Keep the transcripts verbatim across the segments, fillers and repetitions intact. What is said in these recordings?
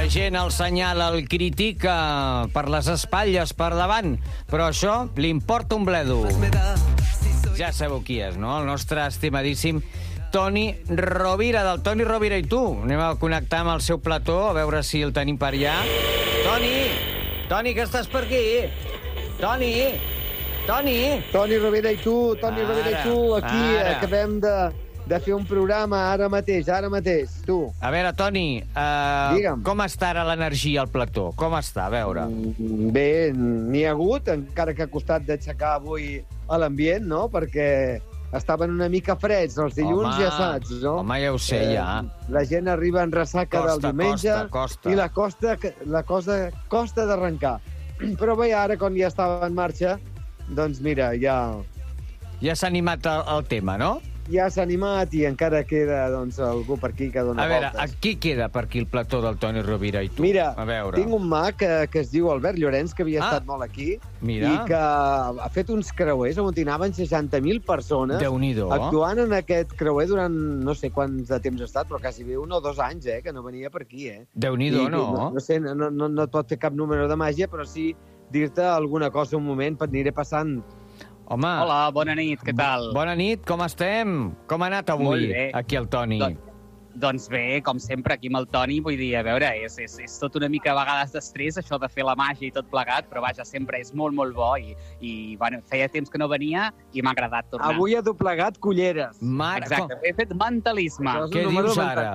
gent el senyala, el critica per les espatlles, per davant, però això li importa un bledo. Ja sabeu qui és, no? El nostre estimadíssim Toni Rovira, del Toni Rovira i tu. Anem a connectar amb el seu plató, a veure si el tenim per allà. Toni! Toni, que estàs per aquí? Toni! Toni! Toni Rovira i tu, Toni ara, Rovira i tu, aquí ara. Acabem de, de fer un programa ara mateix, ara mateix, tu. A veure, Toni, uh, com està ara l'energia al plató? Com està? A veure. Bé, n'hi ha hagut, encara que ha costat d'aixecar avui a l'ambient, no?, perquè estaven una mica freds els dilluns, home, ja saps, no? Home, ja ho sé, eh, ja. La gent arriba en ressaca costa, del diumenge costa, costa. I la costa, la cosa costa d'arrencar. Però bé, ara, quan ja estava en marxa, doncs mira, ja... Ja s'ha animat el, el tema, no? Ja s'ha animat i encara queda doncs, algú per aquí que dona voltes. A veure, voltes. qui queda per aquí el plató del Toni Rovira i tu? Mira, a veure. Tinc un mag que, que es diu Albert Llorenç, que havia ah, estat molt aquí, mira. I que ha fet uns creuers on anaven seixanta mil persones actuant en aquest creuer durant no sé quants de temps ha estat, però quasi bé un o dos anys, eh, que no venia per aquí. Eh? Déu-n'hi-do, no? No, no sé, no, no, no et pot fer cap número de màgia, però sí dir-te alguna cosa un moment, aniré passant. Home. Hola, bona nit, què tal? Bona nit, com estem? Com ha anat avui aquí el Toni? Don, doncs bé, com sempre, aquí amb el Toni, vull dir, a veure, és, és, és tot una mica a vegades d'estrès, això de fer la màgia i tot plegat, però vaja, sempre és molt, molt bo i, i bueno, feia temps que no venia i m'ha agradat tornar. Avui ha doblegat culleres. Mare, exacte, com... he fet mentalisme. Què dius ara?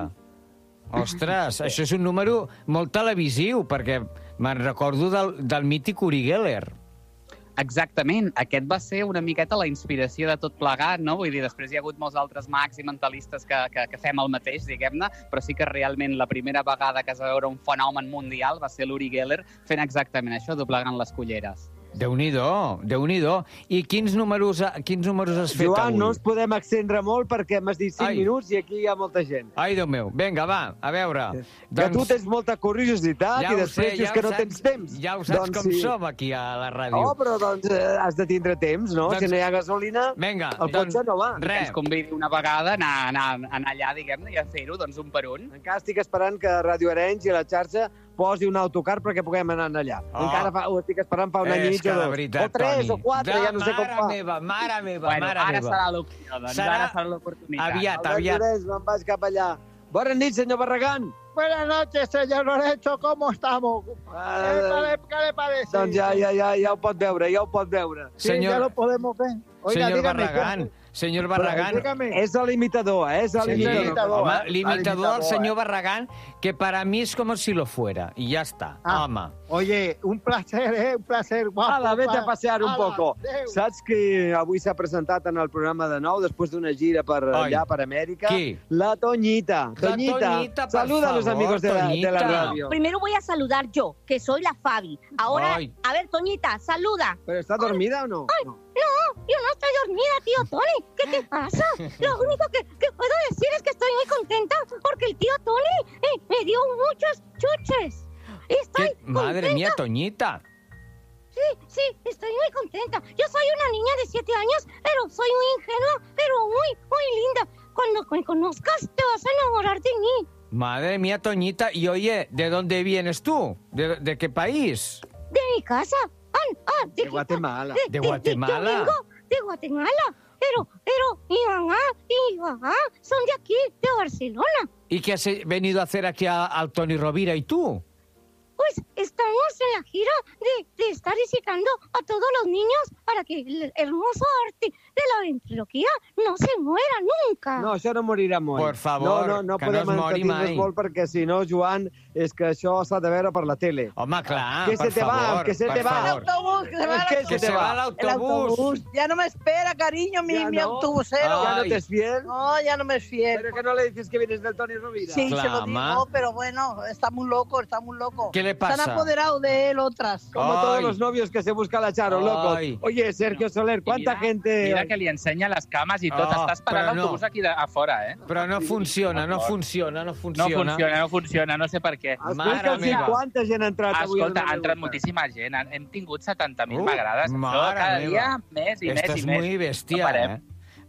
Ostres, això és un número molt televisiu, perquè me'n recordo del, del mític Uri Geller. Exactament, aquest va ser una miqueta la inspiració de tot plegat, no? Vull dir, després hi ha hagut molts altres mags i mentalistes que, que, que fem el mateix, diguem-ne, però sí que realment la primera vegada que es va veure un fenomen mundial va ser l'Uri Geller fent exactament això, doblegant les culleres. Déu-n'hi-do, Déu-n'hi-do. I quins números, quins números has fet Joan, avui? no ens podem extendre molt perquè m'has dit cinc Ai. minuts i aquí hi ha molta gent. Ai, Déu meu. Vinga, va, a veure. Que doncs... tu tens molta curiositat ja i després sé, dius ja que no saps, tens temps. Ja ho saps doncs com sí. som aquí a la ràdio. Oh, però doncs eh, has de tindre temps, no? Doncs... Si no hi ha gasolina, Vinga, el doncs, cotxe no va. Res. Ens convidi una vegada a anar, anar, anar allà, diguem-ne, i a fer-ho, doncs, un per un. Encara estic esperant que Ràdio Arenys i la xarxa posi un autocar perquè puguem anar allà. Oh. Encara fa, ho estic esperant fa un any i mig o dos. Veritat, o tres Toni. o quatre, ja no sé com fa. Mare meva, mare meva, bueno, mare ara meva. Serà l'opció, doncs. Serà... Ara serà l'oportunitat. Aviat, Albert aviat. Llorenç, me'n vaig cap allà. Bona nit, senyor Barragán. Buenas noches, señor Lorenzo, ¿cómo estamos? Ah, ¿Qué, le, ¿Qué le parece? Doncs ja, ja, ja, ja ho pot veure, ja ho pot veure. Sí, senyor... ya lo podemos ver. Oiga, senyor dígame, Barragán, senyor Barragán... És l'imitador, eh? És l'imitador. Home, l'imitador del senyor Barragán, que para mí es como si lo fuera. Y ya está, ah, home. Oye, un placer, eh? Un placer, guapo. Ala, vete a pasear un Ala, poco. Déu. Saps que avui s'ha presentat en el programa de nou, després d'una gira per allà, Oi. per Amèrica? Qui? La Toñita. Toñita, Toñita saluda favor, a los amigos de la, de la radio. Primero voy a saludar yo, que soy la Fabi. Ahora, Ay. a ver, Toñita, saluda. ¿Pero está dormida o no? Ay, no. no, yo no estoy dormida, tío Tony. ¿Qué te pasa? Lo único que, que puedo decir es que estoy muy contenta porque el tío Tony eh, me dio muchos chuches. Estoy ¿Qué? Madre mía, Toñita. Sí, sí, estoy muy contenta. Yo soy una niña de siete años, pero soy muy ingenua, pero muy, muy linda. Cuando me conozcas, te vas a enamorar de mí. Madre mía, Toñita. Y oye, ¿de dónde vienes tú? ¿De, de qué país? De mi casa. Ah, ah, de, de Guatemala. De, ¿De, de Guatemala? De, yo vengo de Guatemala. Pero, pero mi mamá y mi papá son de aquí, de Barcelona. ¿Y qué has venido a hacer aquí a, al Toni Rovira y tú? Pues estamos en la gira de, de estar visitando a todos los niños para que el hermoso arte de la ventriloquia no se muera nunca. No, això no morirà mai. Por favor, no, no, no que no es mori mai. No molt perquè, si no, Joan, és que això s'ha de veure per la tele. Home, clar, que per se te favor. Va, que se te va. El autobús, que se va, que que se va el autobús. Ya no me espera, cariño, mi, ya mi no. autobusero. ¿Ya no te es fiel? No, ya no me es fiel. ¿Pero que no le dices que vienes del Toni Rovira? Sí, Clama. se lo digo, pero bueno, está muy loco, está muy loco. ¿Qué le pasa? Se han apoderado de él otras. Como Ay. todos los novios que se busca la Charo, loco. Oye, Sergio Soler, ¿cuánta mira, gente...? Mira que li ensenya les cames i tot. Oh, Està esperant però no. l'autobús aquí de, a fora, eh? Però no funciona, no funciona, no No funciona. funciona, no funciona, no sé per què. Mare Explica'ls meva. quanta gent ha entrat avui. Escolta, al ha entrat Nova moltíssima gent. Hem tingut setanta mil Uh, m'agrades. Això mare cada meva. dia més i Esto més es i més. muy bestia, No parem. eh?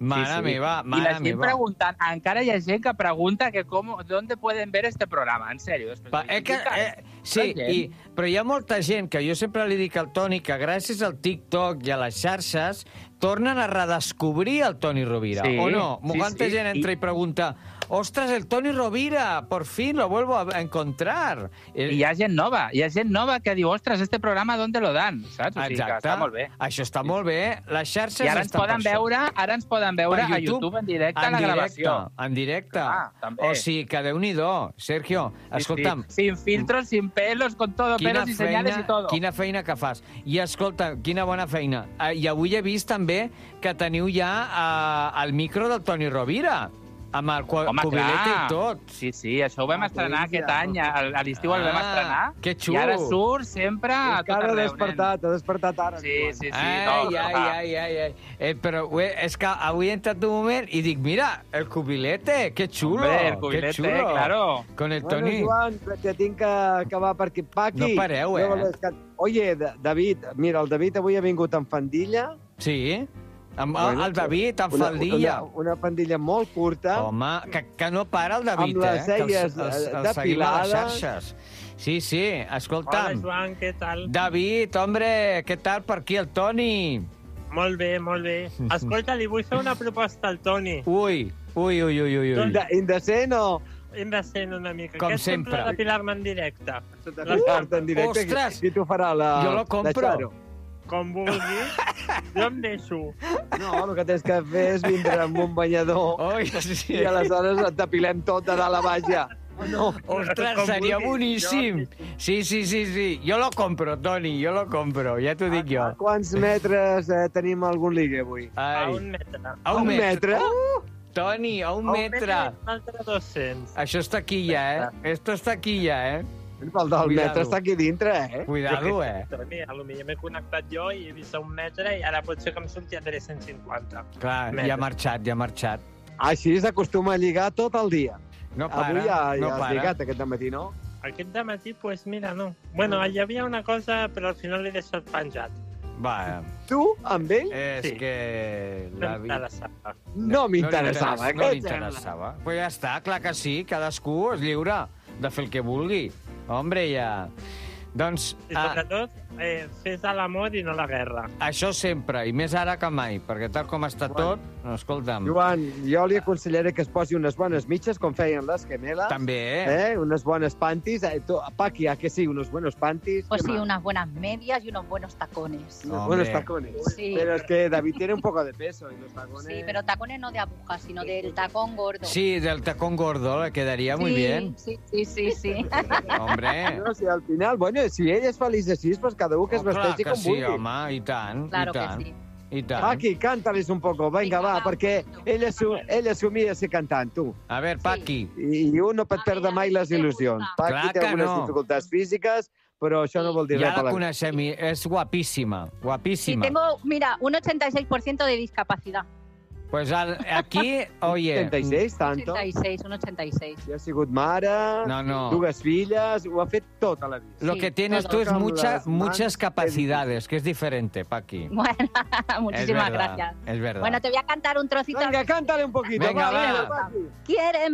Mare sí, sí. meva, I mare la gent meva. preguntant, encara hi ha gent que pregunta que com, ¿dónde pueden ver este programa? En sèrio. Després, Pa, eh, que, eh, sí, i, però hi ha molta gent que jo sempre li dic al Toni que gràcies al TikTok i a les xarxes tornen a redescobrir el Toni Rovira, Sí, o no? sí, Molta sí. gent entra i, i pregunta, ostras, el Toni Rovira, por fin lo vuelvo a encontrar. I hi ha gent nova, hi ha gent nova que diu, ostres, este programa ¿dónde lo dan? Saps? O sigui, Exacte. que està molt bé. Això està molt bé. Les xarxes I ara ens estan poden per això. veure, ara ens poden veure Per a YouTube en directe en a la directe, gravació. En directe. Clar, també. O sigui, que Déu-n'hi-do, Sergio. Escolta'm, Sí, sí. Sin filtros, sin pelos, con todo, quina pelos y señales y todo. quina feina que fas. I escolta, quina bona feina. Eh, I avui he vist també que teniu ja eh, el micro del Toni Rovira, amb el cu- Home, cubilete clar. i tot. Sí, sí, això ho vam Ah, estrenar doncs ja. aquest any, a, a l'estiu el vam Ah, estrenar. que xulo. I ara surt sempre a És que tot ara ha arreu, despertat, ha despertat ara. nen. Sí, sí, sí. Ai, no, ai, no, ai, ai, ai. Eh, però ué, és que avui he entrat un moment i dic, mira, el cubilete, que xulo, Hombre, el que cubilete, xulo. claro. Con el Bueno, Toni. Joan, que tinc que acabar per aquí. Paqui. No pareu, eh? No, és que... Oye, Da- David, mira, el David avui ha vingut en fandilla. Sí, amb Bueno, bueno, el David, amb una, faldilla. Una, una fandilla molt curta. Home, que, que no para el David, Amb les eh? Que els, celles, els, eh, els seguim a les depilades. xarxes. Sí, sí, escolta'm. Hola, Joan, què tal? David, hombre, què tal per aquí el Toni? Molt bé, molt bé. Escolta, li vull fer una proposta al Toni. Ui, ui, ui, ui, ui. ui. Inde- Indecent o... Hem de ser una mica. Com Què et sempre. sembla depilar-me en directe? Depilar-te en directe. Ostres! Qui t'ho farà? La, Jo lo compro. la Charo? Com vulguis. Jo em deixo. No, el que tens que fer és vindre amb un banyador Ui, sí. i aleshores et depilem tot de dalt a baix ja. Oh, no. Ostres, Com seria vulguis, boníssim. jo- Sí, sí, sí, sí. Jo lo compro, Toni, jo lo compro. Ja t'ho dic jo. A quants metres eh, tenim algun ligue avui? A Ai. un metre. A un un metre? Uh, Toni, a un A un metre. Un altre dos-cents. Això està aquí ja, eh? Esto està aquí ja, eh? El del Cuidado. metre està aquí dintre, eh? Cuidado, eh? Toni, a lo millor m'he connectat jo i he vist a un metre i ara pot ser que em surti a tres cents cinquanta. Clar, ja ha marxat, ja ha marxat. Així s'acostuma a lligar tot el dia. No para, Avui ja, no ja has para. lligat aquest matí, no? Aquest dematí, pues mira, no. Bueno, hi havia una cosa, però al final l'he deixat penjat. Va, Tu, amb ell, és Sí. que... No La... no m'interessava. No li m'interessava. interessa- No li interessava. Pues ja està, clar que sí, cadascú és lliure de fer el que vulgui. Hombre, ja... Doncs, I ah, sobretot, eh, fes l'amor i no la guerra. això sempre, i més ara que mai, perquè tal com està tot, no, escolta'm, Joan, jo li aconsellaré que es posi unes bones mitges, com feien les gemeles. també, eh? Eh? Unes bones panties. Eh, tu, Paqui, ¿a que sí? Unos buenos panties. Pues ¿Qué sí, más? unas buenas medias y unos buenos tacones. Unos Hombre. buenos tacones. Sí. Pero es que David tiene un poco de peso y los tacones... Sí, pero tacones no de aguja, sino del tacón gordo. Sí, del tacón gordo, le quedaría muy Sí, bien. Sí, sí, sí, sí. Hombre, No, si al final, bueno, si ell és feliç així, pues cada un que es oh, clar vesteixi que com sí, vulgui. home, i tant, Claro i que tant, sí. i tant. Paqui, cántales un poco, venga, Vinga, va, va, perquè un poquito. ell, assu ell assumia ser cantant, tu. A veure, Paqui, I, i un no pot A perdre mi mai ja les me il·lusions. gusta. Paqui Clar té que algunes no. dificultats físiques, però això no vol dir ja res per la la vida. coneixem, i és guapíssima, Sí, guapísima. tengo, mira, un ochenta y seis por ciento de discapacidad. Pues al, aquí, oye... trenta i seis, tanto. ochenta y seis, un ochenta y seis. Ja ha sigut mare, No, no. dues filles, ho ha fet tot a la vida. Lo Sí, que tienes todo. tú es Con mucha, las muchas manos capacidades, que es diferente, Paqui. Bueno, Es muchísimas verdad, gracias. es verdad. Bueno, te voy a cantar un trocito. Venga, cántale un poquito. Venga, va. Paqui. Quiéreme.